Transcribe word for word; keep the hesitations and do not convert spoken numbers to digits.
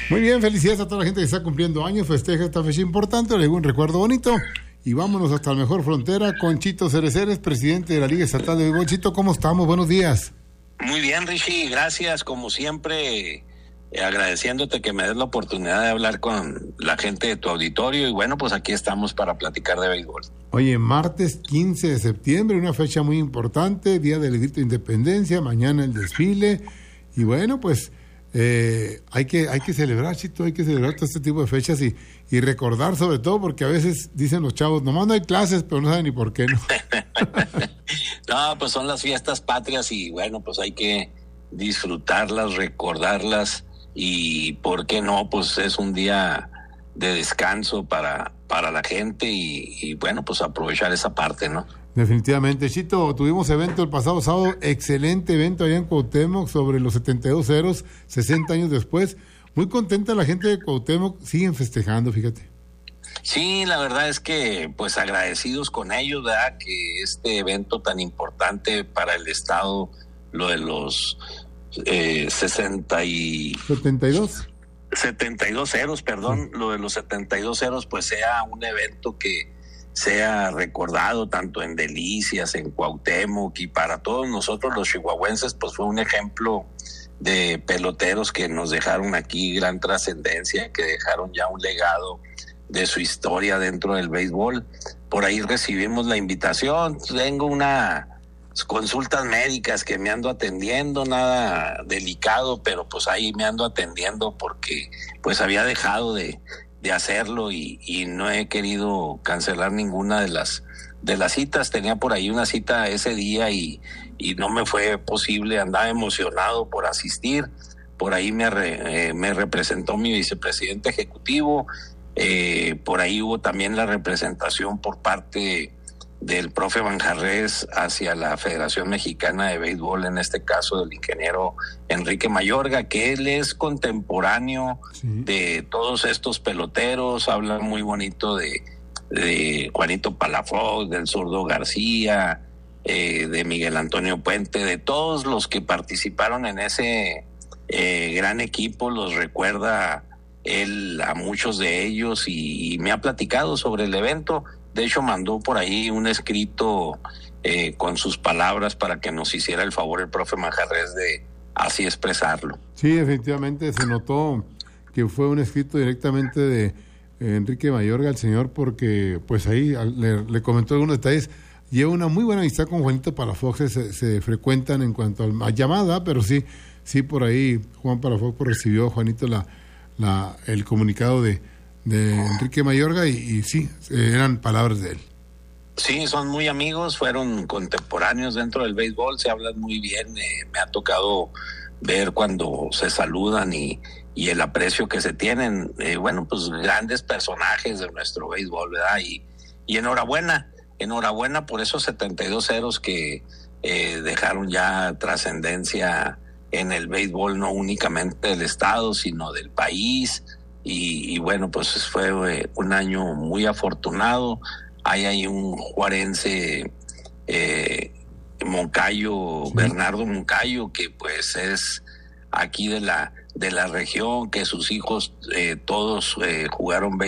Muy bien, felicidades a toda la gente que está cumpliendo años, festeja esta fecha importante, le digo un recuerdo bonito. Y vámonos hasta la mejor frontera con Chito Cereceres, presidente de la Liga Estatal de Béisbol. Chito, ¿cómo estamos? Buenos días. Muy bien, Richie, gracias, como siempre, eh, agradeciéndote que me des la oportunidad de hablar con la gente de tu auditorio, y bueno, pues aquí estamos para platicar de béisbol. Oye, martes quince de septiembre, una fecha muy importante, Día del Grito de Independencia, mañana el desfile, y bueno, pues eh, hay que hay que celebrar, Chito, hay que celebrar todo este tipo de fechas y, y recordar sobre todo, porque a veces dicen los chavos, nomás no hay clases, pero no saben ni por qué, ¿no? No, pues son las fiestas patrias y bueno, pues hay que disfrutarlas, recordarlas y por qué no, pues es un día de descanso para, para la gente y, y bueno, pues aprovechar esa parte, ¿no? Definitivamente. Chito, tuvimos evento el pasado sábado, excelente evento allá en Cuauhtémoc sobre los setenta y dos ceros, sesenta años después. Muy contenta la gente de Cuauhtémoc, siguen festejando, fíjate. Sí, la verdad es que pues agradecidos con ellos, ¿verdad? Que este evento tan importante para el estado, lo de los eh, sesenta y... setenta y dos. setenta y dos ceros, perdón, sí. Lo de los setenta y dos ceros pues sea un evento que sea recordado tanto en Delicias, en Cuauhtémoc, y para todos nosotros los chihuahuenses pues fue un ejemplo de peloteros que nos dejaron aquí gran trascendencia, que dejaron ya un legado de su historia dentro del béisbol. Por ahí recibimos la invitación, tengo unas consultas médicas que me ando atendiendo, nada delicado, pero pues ahí me ando atendiendo porque pues había dejado de, de hacerlo y, y no he querido cancelar ninguna de las de las citas. Tenía por ahí una cita ese día y, y no me fue posible, andaba emocionado por asistir. Por ahí me, re, eh, me representó mi vicepresidente ejecutivo. Eh, por ahí hubo también la representación por parte del profe Manjarres hacia la Federación Mexicana de Béisbol, en este caso del ingeniero Enrique Mayorga, que él es contemporáneo sí. de todos estos peloteros, habla muy bonito de, de Juanito Palafox, del Zurdo García, eh, de Miguel Antonio Puente, de todos los que participaron en ese eh, gran equipo, los recuerda él a muchos de ellos y, y me ha platicado sobre el evento. De hecho, mandó por ahí un escrito eh, con sus palabras para que nos hiciera el favor el profe Manjarres de así expresarlo. Sí, efectivamente se notó que fue un escrito directamente de eh, Enrique Mayorga al señor, porque pues ahí le, le comentó algunos detalles. Lleva una muy buena amistad con Juanito Palafox, se, se frecuentan en cuanto a, a llamada, pero sí, sí por ahí Juan Palafox pues, recibió a Juanito la, la, el comunicado de de Enrique Mayorga y, y sí, eran palabras de él. Sí, son muy amigos, fueron contemporáneos dentro del béisbol, se hablan muy bien, eh, me ha tocado ver cuando se saludan y, y el aprecio que se tienen, eh, bueno, pues grandes personajes de nuestro béisbol, ¿verdad? Y, y enhorabuena, enhorabuena por esos setenta y dos ceros que eh, dejaron ya trascendencia en el béisbol, no únicamente del estado, sino del país. Y, y bueno, pues fue eh, un año muy afortunado. Hay ahí un juarense, eh, Moncayo, sí. Bernardo Moncayo, que pues es aquí de la de la región, que sus hijos eh, todos eh, jugaron béisbol